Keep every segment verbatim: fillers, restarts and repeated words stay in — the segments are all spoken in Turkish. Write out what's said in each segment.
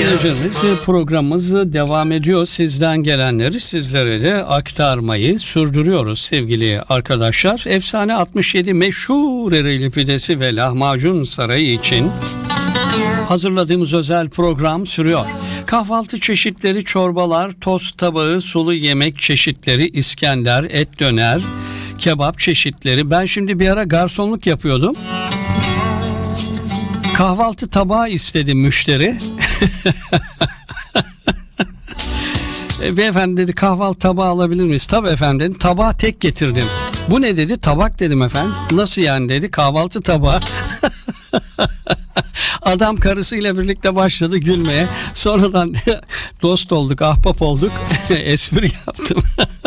dinleyicilerimiz, programımız devam ediyor. Sizden gelenleri sizlere de aktarmayı sürdürüyoruz sevgili arkadaşlar. Efsane altmış yedi meşhur Ereğli pidesi ve lahmacun sarayı için hazırladığımız özel program sürüyor. Kahvaltı çeşitleri, çorbalar, tost tabağı, sulu yemek çeşitleri, İskender, et döner, kebap çeşitleri. Ben şimdi bir ara garsonluk yapıyordum. Kahvaltı tabağı istedi müşteri. Beyefendi dedi, kahvaltı tabağı alabilir miyiz? Tabii efendim dedim. Tabağı tek getirdim. Bu ne dedi? Tabak dedim efendim. Nasıl yani dedi. Kahvaltı tabağı. Adam karısıyla birlikte başladı gülmeye. Sonradan dost olduk, ahbap olduk. Espri yaptım.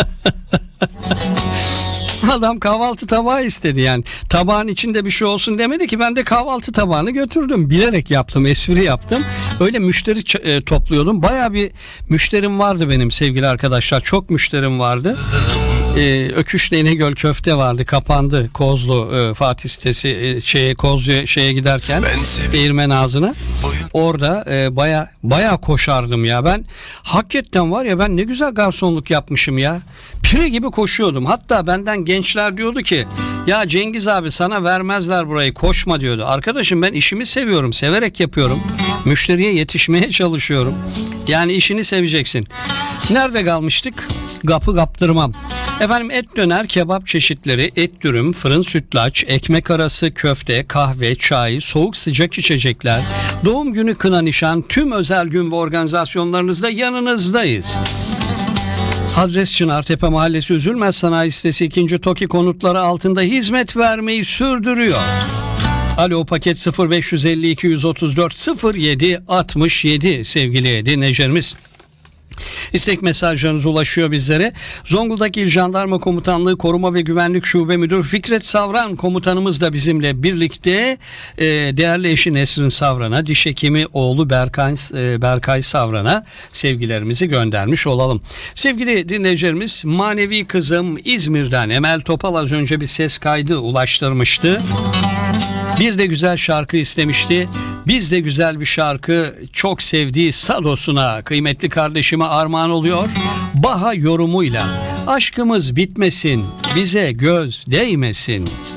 Adam kahvaltı tabağı istedi yani. Tabağın içinde bir şey olsun demedi ki, ben de kahvaltı tabağını götürdüm. Bilerek yaptım, espri yaptım. Öyle müşteri ç- e, topluyordum. Bayağı bir müşterim vardı benim sevgili arkadaşlar. Çok müşterim vardı. Ee, Öküş'te İnegöl köfte vardı, kapandı. Kozlu e, Fatih sitesi e, şeye Kozlu'ya şeye giderken Değirmen Ağzı'na. Orada e, baya baya koşardım ya. Ben hakikaten var ya, ben ne güzel garsonluk yapmışım ya. Pire gibi koşuyordum. Hatta benden gençler diyordu ki, ya Cengiz abi sana vermezler burayı, koşma diyordu. Arkadaşım ben işimi seviyorum, severek yapıyorum. Müşteriye yetişmeye çalışıyorum. Yani işini seveceksin. Nerede kalmıştık? Kapı kaptırmam. Efendim et döner, kebap çeşitleri, et dürüm, fırın sütlaç, ekmek arası, köfte, kahve, çay, soğuk sıcak içecekler, doğum günü, kına, nişan, tüm özel gün ve organizasyonlarınızda yanınızdayız. Adres Çınartepe Mahallesi Üzülmez Sanayi Sitesi ikinci TOKİ konutları altında hizmet vermeyi sürdürüyor. Alo, paket sıfır beş yüz elli iki yüz otuz dört sıfır yedi altmış yedi sevgili dinleyicilerimiz. İstek mesajlarınız ulaşıyor bizlere. Zonguldak İl Jandarma Komutanlığı Koruma ve Güvenlik Şube Müdürü Fikret Savran komutanımız da bizimle birlikte. E, değerli eşi Nesrin Savran'a, diş hekimi oğlu Berkay, e, Berkay Savran'a sevgilerimizi göndermiş olalım. Sevgili dinleyicilerimiz, manevi kızım İzmir'den Emel Topal az önce bir ses kaydı ulaştırmıştı. Bir de güzel şarkı istemişti. Biz de güzel bir şarkı çok sevdiği Sados'una, kıymetli kardeşime armağan oluyor. Baha yorumuyla aşkımız bitmesin, bize göz değmesin.